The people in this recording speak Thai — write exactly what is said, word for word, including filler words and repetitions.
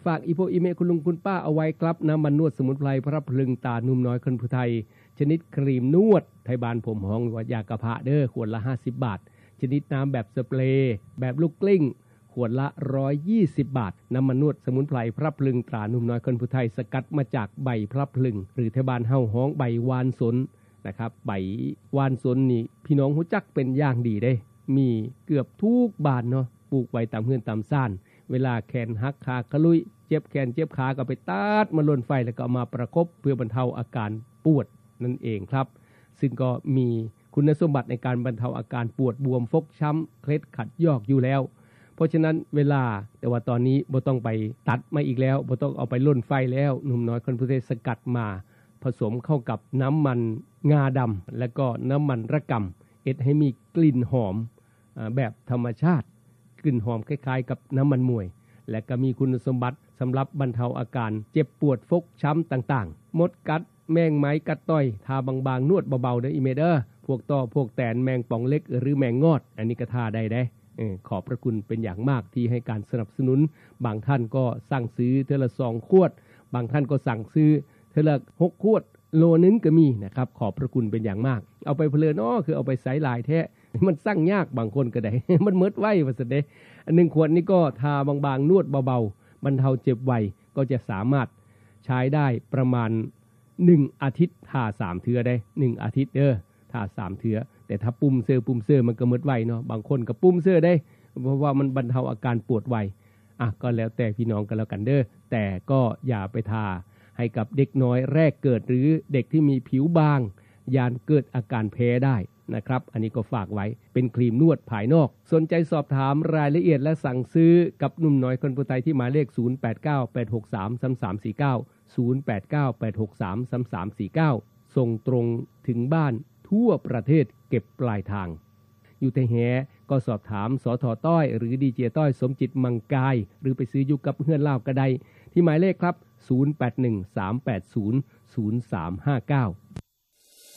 ฝากอีโพอีเมคุณลุงคุณป้าเอาไว้ครับน้ำมันนวดสมุนไพรพระพลึงตานุ่มน้อยคนผู้ไทยชนิดครีมนวดไทยบ้านผมห้องว่ายากระเพาะเด้อขวดละห้าสิบบาทชนิดน้ำแบบสเปรย์แบบลูกกลิ้งขวดละหนึ่งร้อยยี่สิบบาทน้ำมันนวดสมุนไพรพระพลึงตรานุ่มน้อยคนผู้ไทยสกัดมาจากใบพระพลึงหรือไทยบ้านเฮาห้องใบวานสนนะครับใบวานสนนี่พี่น้องรู้จักเป็นอย่างดีเด้มีเกือบทุกบ้านเนาะปลูกไว้ตามเฮือนตามซ่านเวลาแขนหักขากระลุยเจ็บแขนเจ็บขาก็ไปตัดมาลนไฟแล้วก็เอามาประคบเพื่อบรรเทาอาการปวดนั่นเองครับซึ่งก็มีคุณสมบัติในการบรรเทาอาการปวดบวมฟกช้ำเคล็ดขัดยอกอยู่แล้วเพราะฉะนั้นเวลาแต่ว่าตอนนี้บ่ต้องไปตัดมาอีกแล้วบ่ต้องเอาไปลนไฟแล้วหนุ่มน้อยคนผู้ไทยสกัดมาผสมเข้ากับน้ำมันงาดำและก็น้ำมันระกำเอ็ดให้มีกลิ่นหอมแบบธรรมชาติกลิ่นหอมคล้ายๆกับน้ำมันมวยและก็มีคุณสมบัติสำหรับบรรเทาอาการเจ็บปวดฟกช้ำต่างๆมดกัดแมงไม้กัดต้อยทาบางๆนวดเบาๆเด้ออีเมเดอร์พวกต่อพวกแตนแมงป่องเล็กหรือแมงงอดอันนี้ก็ทาได้ได้ขอบพระคุณเป็นอย่างมากที่ให้การสนับสนุนบางท่านก็สั่งซื้อเทอละสองขวดบางท่านก็สั่งซื้อเทอละหกขวดโลนึงก็มีนะครับขอบพระคุณเป็นอย่างมากเอาไปเพลินอ้อคือเอาไปใส่หลายแท้มันสั่งยากบางคนก็ได้ มันเมิดไว้ว่าซั่นเด้อันหนึ่งขวดนี้ก็ทาบางๆนวดเบาๆบรรเทาเจ็บไวก็จะสามารถใช้ได้ประมาณหนึ่งอาทิตย์ทาสามเทื่อได้หนึ่งอาทิตย์เด้อทาสามเทื่อแต่ถ้าปุ่มเสื้อปุ่มเสื้อมันก็เมิดไวเนาะบางคนก็ปุ่มเสื้อได้เพราะว่ามันบรรเทาอาการปวดไวอ่ะก็แล้วแต่พี่น้องกันแล้วกันเด้อแต่ก็อย่าไปทาให้กับเด็กน้อยแรกเกิดหรือเด็กที่มีผิวบางยานเกิดอาการแพ้ได้นะครับอันนี้ก็ฝากไว้เป็นครีมนวดภายนอกสนใจสอบถามรายละเอียดและสั่งซื้อกับหนุ่มน้อยคนผู้ไทยที่หมายเลขศูนย์ แปด เก้า แปด หก สาม สาม สาม สี่ เก้า ศูนย์ แปด เก้า แปด หก สาม สาม สาม สี่ เก้าส่งตรงถึงบ้านทั่วประเทศเก็บปลายทางอยู่แต่แหก็สอบถามสท.ต้อยหรือดีเจต้อยสมจิตมังกายหรือไปซื้ออยู่กับเฮือนลาวก็ได้ที่หมายเลขครับศูนย์ แปด หนึ่ง สาม แปด ศูนย์ ศูนย์ สาม ห้า เก้า